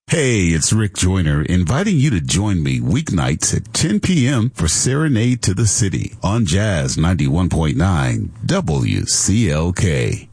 Hey, it's Rick Joyner inviting you to join me weeknights at 10 p.m. for Serenade to the City on Jazz 91.9 WCLK.